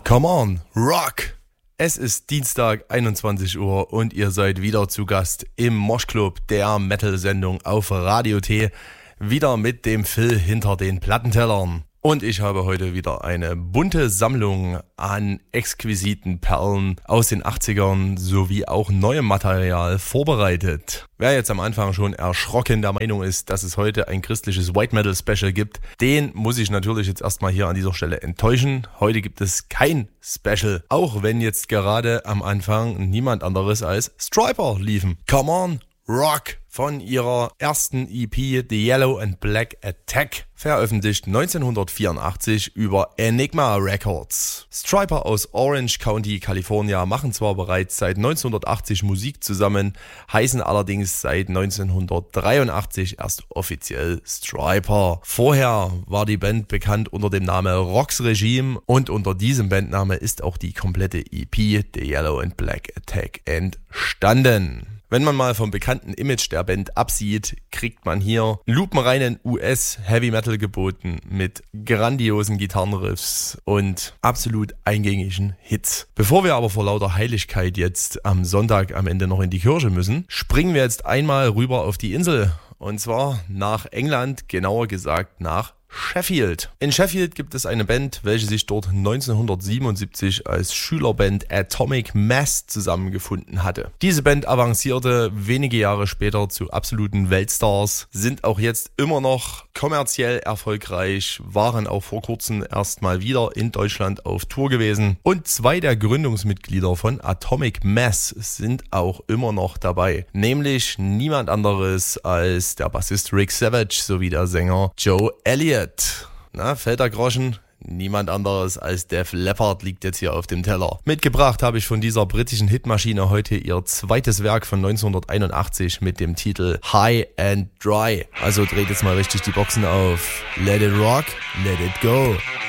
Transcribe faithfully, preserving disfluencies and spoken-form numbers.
Come on, rock! Es ist Dienstag, einundzwanzig Uhr und ihr seid wieder zu Gast im Moshclub, der Metal-Sendung auf Radio T. Wieder mit dem Phil hinter den Plattentellern. Und ich habe heute wieder eine bunte Sammlung an exquisiten Perlen aus den achtzigern sowie auch neuem Material vorbereitet. Wer jetzt am Anfang schon erschrocken der Meinung ist, dass es heute ein christliches White Metal Special gibt, den muss ich natürlich jetzt erstmal hier an dieser Stelle enttäuschen. Heute gibt es kein Special, auch wenn jetzt gerade am Anfang niemand anderes als Stryper liefen. Come on, rock! Von ihrer ersten E P The Yellow and Black Attack, veröffentlicht neunzehnhundertvierundachtzig über Enigma Records. Stryper aus Orange County, California, machen zwar bereits seit neunzehnhundertachtzig Musik zusammen, heißen allerdings seit neunzehnhundertdreiundachtzig erst offiziell Stryper. Vorher war die Band bekannt unter dem Namen Rox Regime und unter diesem Bandname ist auch die komplette E P The Yellow and Black Attack entstanden. Wenn man mal vom bekannten Image der Band absieht, kriegt man hier lupenreinen U S-Heavy Metal geboten mit grandiosen Gitarrenriffs und absolut eingängigen Hits. Bevor wir aber vor lauter Heiligkeit jetzt am Sonntag am Ende noch in die Kirche müssen, springen wir jetzt einmal rüber auf die Insel. Und zwar nach England, genauer gesagt nach Sheffield. In Sheffield gibt es eine Band, welche sich dort neunzehnhundertsiebenundsiebzig als Schülerband Atomic Mass zusammengefunden hatte. Diese Band avancierte wenige Jahre später zu absoluten Weltstars, sind auch jetzt immer noch kommerziell erfolgreich, waren auch vor kurzem erst mal wieder in Deutschland auf Tour gewesen und zwei der Gründungsmitglieder von Atomic Mass sind auch immer noch dabei, nämlich niemand anderes als der Bassist Rick Savage sowie der Sänger Joe Elliott. Na, fällt der Groschen? Niemand anderes als Def Leppard liegt jetzt hier auf dem Teller. Mitgebracht habe ich von dieser britischen Hitmaschine heute ihr zweites Werk von neunzehnhunderteinundachtzig mit dem Titel High and Dry. Also dreht jetzt mal richtig die Boxen auf. Let it rock, let it go.